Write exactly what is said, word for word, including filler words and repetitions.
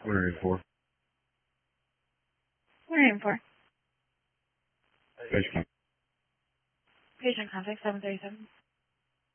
one oh four. one oh four. Patient. Patient contact seven thirty-seven.